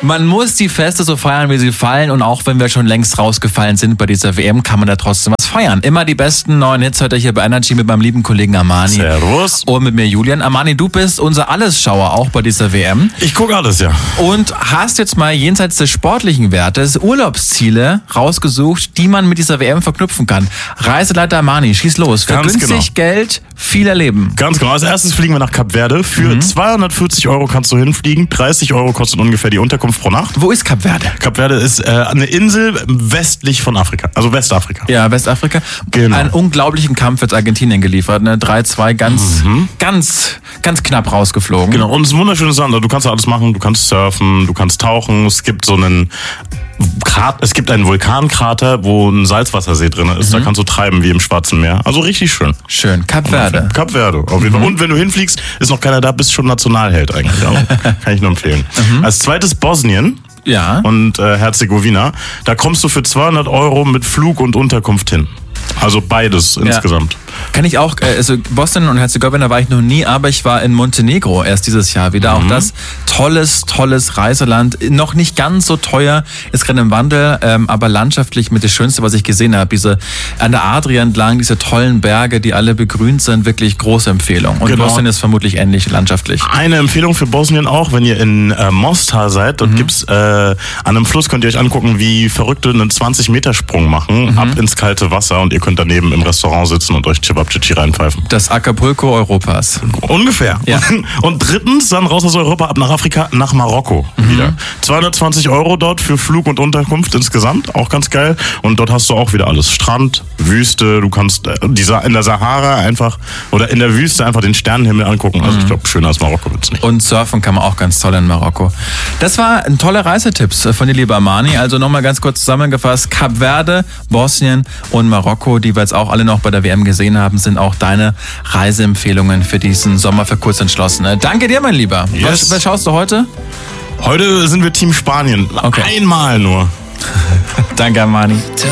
Man muss die Feste so feiern, wie sie fallen. Und auch wenn wir schon längst rausgefallen sind bei dieser WM, kann man da trotzdem was feiern. Immer die besten neuen Hits heute hier bei Energy mit meinem lieben Kollegen Armani. Servus. Und mit mir Julian. Armani, du bist unser Allesschauer auch bei dieser WM. Ich gucke alles, ja. Und hast jetzt mal jenseits des sportlichen Wertes Urlaubsziele rausgesucht, die man mit dieser WM verknüpfen kann. Reiseleiter Armani, schieß los. Für Ganz günstig Geld, viel erleben. Ganz genau. Als erstes fliegen wir nach Kap Verde. Für 240 € kannst du hinfliegen. 30 € kostet ungefähr die Unterkunft pro Nacht. Wo ist Kap Verde? Kap Verde ist eine Insel westlich von Afrika, also Westafrika. Ja, Westafrika. Genau. Einen unglaublichen Kampf jetzt Argentinien geliefert. Ne? 3-2, ganz knapp rausgeflogen. Genau, und es ist ein wunderschönes Land. Du kannst da alles machen. Du kannst surfen, du kannst tauchen. Es gibt einen Vulkankrater, wo ein Salzwassersee drin ist. Da kannst du treiben wie im Schwarzen Meer. Also richtig schön. Schön. Kap Verde. Kap Verde, auf jeden Fall. Und wenn du hinfliegst, ist noch keiner da, bist schon Nationalheld eigentlich. Also, kann ich nur empfehlen. Als zweites Bosnien. Ja. Und Herzegowina. Da kommst du für 200 € mit Flug und Unterkunft hin. Also beides insgesamt. Kann ich auch, also Bosnien und Herzegowina war ich noch nie, aber ich war in Montenegro erst dieses Jahr wieder. Auch das tolles Reiseland. Noch nicht ganz so teuer, ist gerade im Wandel, aber landschaftlich mit das Schönste, was ich gesehen habe. Diese an der Adria entlang, diese tollen Berge, die alle begrünt sind, wirklich große Empfehlung. Und Genau. Bosnien ist vermutlich ähnlich landschaftlich. Eine Empfehlung für Bosnien auch, wenn ihr in Mostar seid, dort gibt's an einem Fluss, könnt ihr euch angucken, wie Verrückte einen 20-Meter-Sprung machen, ab ins kalte Wasser, und ihr könnt daneben im Restaurant sitzen und euch Cevapcici reinpfeifen. Das Acapulco Europas. Ungefähr. Ja. Und drittens, dann raus aus Europa, ab nach Afrika, nach Marokko wieder. 220 € dort für Flug und Unterkunft insgesamt, auch ganz geil. Und dort hast du auch wieder alles. Strand, Wüste, du kannst in der Sahara einfach, oder in der Wüste einfach den Sternenhimmel angucken. Also ich glaube, schöner als Marokko wird's nicht. Und surfen kann man auch ganz toll in Marokko. Das war ein toller Reisetipps von dir, lieber Armani. Also nochmal ganz kurz zusammengefasst. Kap Verde, Bosnien und Marokko, die wir jetzt auch alle noch bei der WM gesehen haben, sind auch deine Reiseempfehlungen für diesen Sommer für Kurzentschlossene. Danke dir, mein Lieber. Yes. Was schaust du heute? Heute sind wir Team Spanien. Okay. Einmal nur. Danke, Armani.